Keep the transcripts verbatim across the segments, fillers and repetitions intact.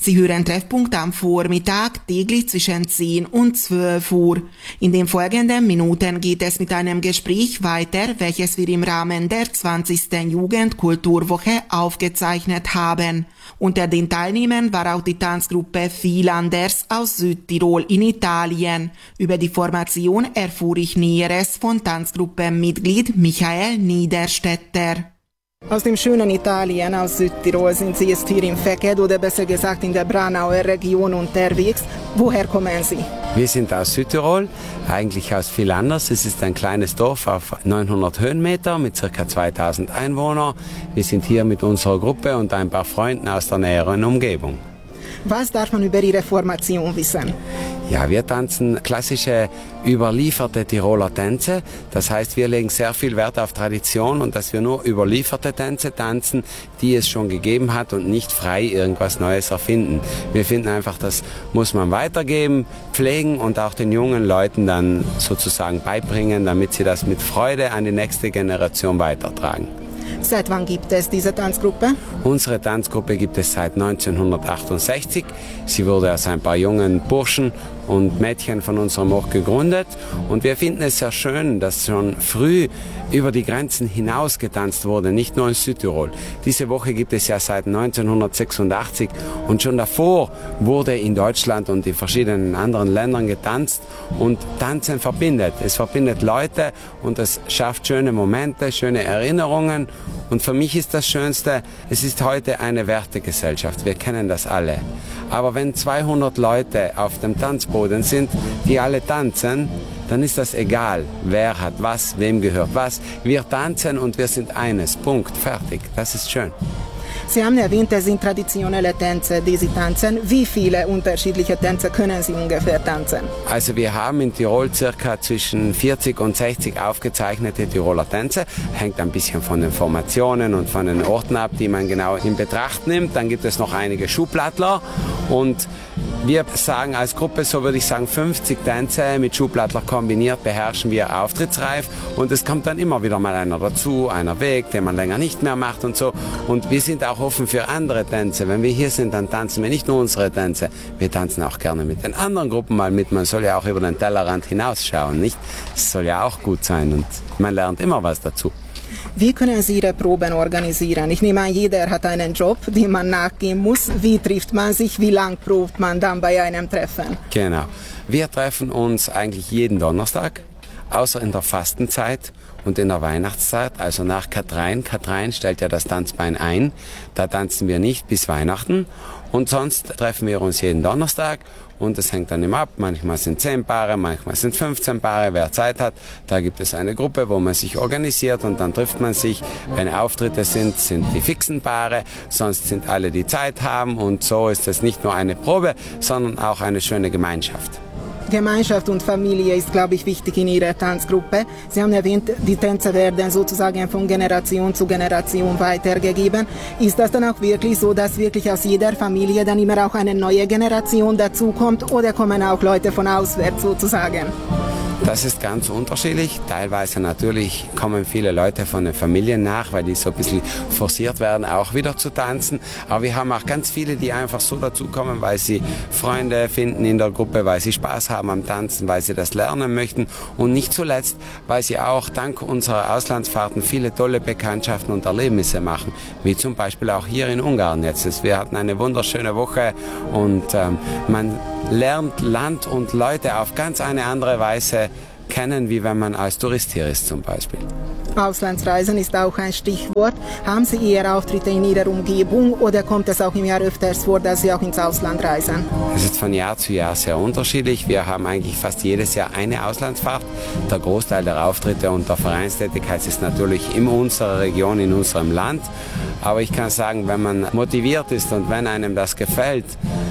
Sie hören Treffpunkt am Vormittag, täglich zwischen zehn und zwölf Uhr. In den folgenden Minuten geht es mit einem Gespräch weiter, welches wir im Rahmen der zwanzigsten Jugendkulturwoche aufgezeichnet haben. Unter den Teilnehmern war auch die Tanzgruppe Philanders aus Südtirol in Italien. Über die Formation erfuhr ich Näheres von Tanzgruppenmitglied Michael Niederstetter. Aus dem schönen Italien, aus Südtirol, sind Sie jetzt hier in Feked oder besser gesagt in der Braunauer Region unterwegs. Woher kommen Sie? Wir sind aus Südtirol, eigentlich aus Philanders. Es ist ein kleines Dorf auf neunhundert Höhenmeter mit ca. zweitausend Einwohnern. Wir sind hier mit unserer Gruppe und ein paar Freunden aus der näheren Umgebung. Was darf man über Ihre Formation wissen? Ja, wir tanzen klassische, überlieferte Tiroler Tänze. Das heißt, wir legen sehr viel Wert auf Tradition und dass wir nur überlieferte Tänze tanzen, die es schon gegeben hat und nicht frei irgendwas Neues erfinden. Wir finden einfach, das muss man weitergeben, pflegen und auch den jungen Leuten dann sozusagen beibringen, damit sie das mit Freude an die nächste Generation weitertragen. Seit wann gibt es diese Tanzgruppe? Unsere Tanzgruppe gibt es seit neunzehnhundertachtundsechzig. Sie wurde aus ein paar jungen Burschen und Mädchen von unserem Ort gegründet. Und wir finden es sehr schön, dass schon früh über die Grenzen hinaus getanzt wurde, nicht nur in Südtirol. Diese Woche gibt es ja seit neunzehnhundertsechsundachtzig und schon davor wurde in Deutschland und in verschiedenen anderen Ländern getanzt. Und Tanzen verbindet. Es verbindet Leute und es schafft schöne Momente, schöne Erinnerungen. Und für mich ist das Schönste, es ist heute eine Wertegesellschaft, wir kennen das alle. Aber wenn zweihundert Leute auf dem Tanzboden sind, die alle tanzen, dann ist das egal, wer hat was, wem gehört was. Wir tanzen und wir sind eines, Punkt, fertig, das ist schön. Sie haben erwähnt, es sind traditionelle Tänze, die Sie tanzen. Wie viele unterschiedliche Tänze können Sie ungefähr tanzen? Also wir haben in Tirol circa zwischen vierzig und sechzig aufgezeichnete Tiroler Tänze. Hängt ein bisschen von den Formationen und von den Orten ab, die man genau in Betracht nimmt. Dann gibt es noch einige Schublattler und wir sagen als Gruppe, so würde ich sagen, fünfzig Tänze mit Schublattler kombiniert beherrschen wir auftrittsreif und es kommt dann immer wieder mal einer dazu, einer weg, den man länger nicht mehr macht und so. Und wir sind auch offen für andere Tänze. Wenn wir hier sind, dann tanzen wir nicht nur unsere Tänze, wir tanzen auch gerne mit den anderen Gruppen mal mit. Man soll ja auch über den Tellerrand hinausschauen, nicht? Es soll ja auch gut sein und man lernt immer was dazu. Wie können Sie Ihre Proben organisieren? Ich nehme an, jeder hat einen Job, dem man nachgehen muss. Wie trifft man sich? Wie lang probt man dann bei einem Treffen? Genau. Wir treffen uns eigentlich jeden Donnerstag, außer in der Fastenzeit und in der Weihnachtszeit, also nach Katrein. Katrein stellt ja das Tanzbein ein. Da tanzen wir nicht bis Weihnachten. Und sonst treffen wir uns jeden Donnerstag und es hängt dann immer ab. Manchmal sind zehn Paare, manchmal sind fünfzehn Paare, wer Zeit hat. Da gibt es eine Gruppe, wo man sich organisiert und dann trifft man sich. Wenn Auftritte sind, sind die fixen Paare, sonst sind alle, die Zeit haben. Und so ist es nicht nur eine Probe, sondern auch eine schöne Gemeinschaft. Gemeinschaft und Familie ist, glaube ich, wichtig in Ihrer Tanzgruppe. Sie haben erwähnt, die Tänze werden sozusagen von Generation zu Generation weitergegeben. Ist das dann auch wirklich so, dass wirklich aus jeder Familie dann immer auch eine neue Generation dazukommt oder kommen auch Leute von auswärts sozusagen? Das ist ganz unterschiedlich. Teilweise natürlich kommen viele Leute von den Familien nach, weil die so ein bisschen forciert werden, auch wieder zu tanzen. Aber wir haben auch ganz viele, die einfach so dazukommen, weil sie Freunde finden in der Gruppe, weil sie Spaß haben am Tanzen, weil sie das lernen möchten. Und nicht zuletzt, weil sie auch dank unserer Auslandsfahrten viele tolle Bekanntschaften und Erlebnisse machen. Wie zum Beispiel auch hier in Ungarn jetzt. Wir hatten eine wunderschöne Woche und ähm, man lernt Land und Leute auf ganz eine andere Weise kennen, wie wenn man als Tourist hier ist zum Beispiel. Auslandsreisen ist auch ein Stichwort. Haben Sie eher Auftritte in Ihrer Umgebung oder kommt es auch im Jahr öfters vor, dass Sie auch ins Ausland reisen? Es ist von Jahr zu Jahr sehr unterschiedlich. Wir haben eigentlich fast jedes Jahr eine Auslandsfahrt. Der Großteil der Auftritte und der Vereinstätigkeit ist natürlich in unserer Region, in unserem Land. Aber ich kann sagen, wenn man motiviert ist und wenn einem das gefällt,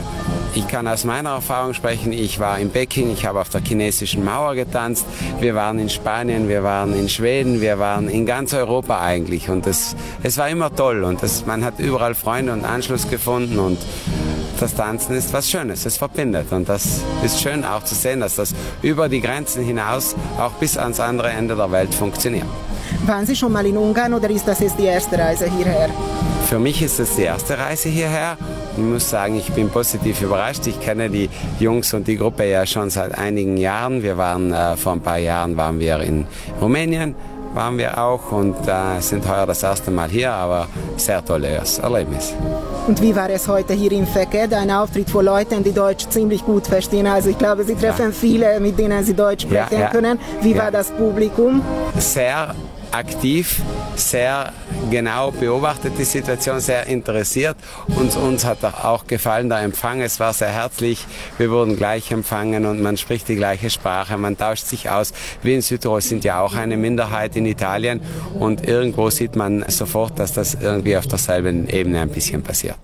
ich kann aus meiner Erfahrung sprechen, ich war in Peking, ich habe auf der chinesischen Mauer getanzt, wir waren in Spanien, wir waren in Schweden, wir waren in ganz Europa eigentlich und das, es war immer toll und das, man hat überall Freunde und Anschluss gefunden und das Tanzen ist was Schönes, es verbindet und das ist schön auch zu sehen, dass das über die Grenzen hinaus auch bis ans andere Ende der Welt funktioniert. Waren Sie schon mal in Ungarn oder ist das jetzt die erste Reise hierher? Für mich ist es die erste Reise hierher. Ich muss sagen, ich bin positiv überrascht. Ich kenne die Jungs und die Gruppe ja schon seit einigen Jahren. Wir waren äh, vor ein paar Jahren waren wir in Rumänien, waren wir auch und äh, sind heuer das erste Mal hier, aber sehr tolles Erlebnis. Und wie war es heute hier in Fekete? Ein Auftritt vor Leuten, die Deutsch ziemlich gut verstehen. Also ich glaube, Sie treffen ja. viele, mit denen Sie Deutsch sprechen ja, ja. können. Wie ja. war das Publikum? Sehr aktiv, sehr genau beobachtet die Situation, sehr interessiert. Und uns hat auch gefallen der Empfang. Es war sehr herzlich. Wir wurden gleich empfangen und man spricht die gleiche Sprache. Man tauscht sich aus. Wir in Südtirol sind ja auch eine Minderheit in Italien. Und irgendwo sieht man sofort, dass das irgendwie auf derselben Ebene ein bisschen passiert.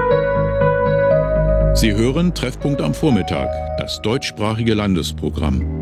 Sie hören Treffpunkt am Vormittag, das deutschsprachige Landesprogramm.